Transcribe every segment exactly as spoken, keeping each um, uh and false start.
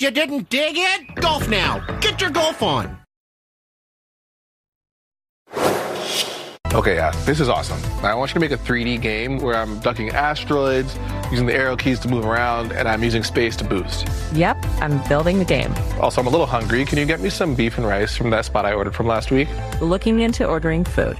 you didn't dig it? Golf now. Get your golf on. Okay, yeah, this is awesome. I want you to make a three D game where I'm ducking asteroids, using the arrow keys to move around, and I'm using space to boost. Yep, I'm building the game. Also, I'm a little hungry. Can you get me some beef and rice from that spot I ordered from last week? Looking into ordering food.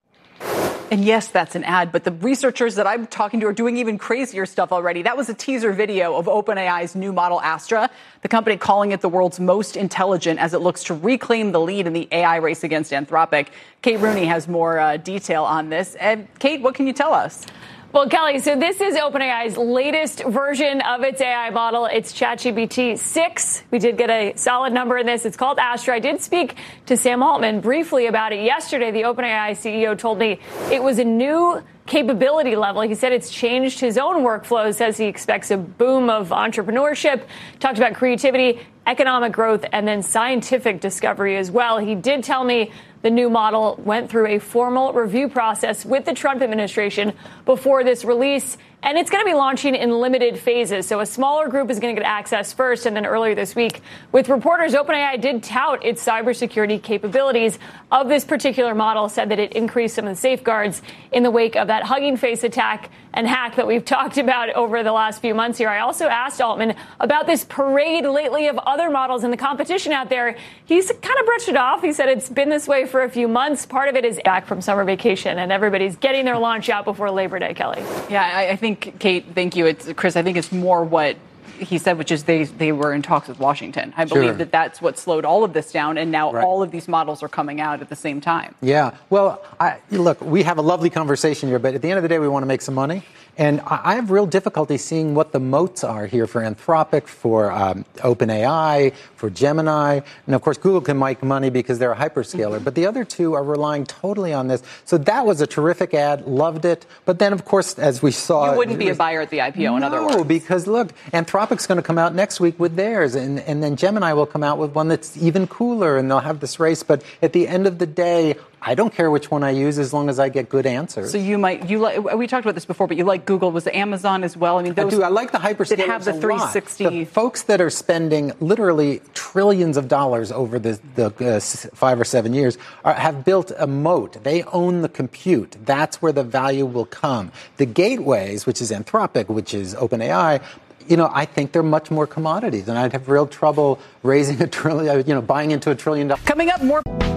And yes, that's an ad, but the researchers that I'm talking to are doing even crazier stuff already. That was a teaser video of OpenAI's new model Astra, the company calling it the world's most intelligent as it looks to reclaim the lead in the A I race against Anthropic. Kate Rooney has more uh, detail on this. And Kate, what can you tell us? Well, Kelly, so this is OpenAI's latest version of its A I model. It's ChatGPT six. We did get a solid number in this. It's called Astra. I did speak to Sam Altman briefly about it yesterday. The OpenAI C E O told me it was a new capability level. He said it's changed his own workflows, says he expects a boom of entrepreneurship, talked about creativity, economic growth, and then scientific discovery as well. He did tell me the new model went through a formal review process with the Trump administration before this release, and it's going to be launching in limited phases. So a smaller group is going to get access first, and then earlier this week, with reporters, OpenAI did tout its cybersecurity capabilities of this particular model, said that it increased some of the safeguards in the wake of that Hugging Face attack and hack that we've talked about over the last few months here. I also asked Altman about this parade lately of other models in the competition out there. He's kind of brushed it off. He said it's been this way for a few months. Part of it is back from summer vacation, and everybody's getting their launch out before Labor Day, Kelly. Yeah, I, I think, Kate, thank you. It's Chris, I think it's more what he said, which is they they were in talks with Washington. I believe Sure. that that's what slowed all of this down, and now Right. all of these models are coming out at the same time. Yeah. Well, I, look, we have a lovely conversation here, but at the end of the day, we want to make some money. And I I have real difficulty seeing what the moats are here for Anthropic, for um, OpenAI, for Gemini. And, of course, Google can make money because they're a hyperscaler. But the other two are relying totally on this. So that was a terrific ad. Loved it. But then, of course, as we saw... You wouldn't be a buyer at the I P O, in no, other words. No, because, look, Anthropic's going to come out next week with theirs. And, and then Gemini will come out with one that's even cooler. And they'll have this race. But at the end of the day, I don't care which one I use as long as I get good answers. So you might, you like, we talked about this before, but you like Google. Was it Amazon as well? I mean, those I do. I like the hyperscalers that have the three sixty. The folks that are spending literally trillions of dollars over the, the uh, five or seven years are, have built a moat. They own the compute. That's where the value will come. The gateways, which is Anthropic, which is OpenAI, you know, I think they're much more commodities, and I'd have real trouble raising a trillion, you know, buying into a trillion dollars. Coming up, more.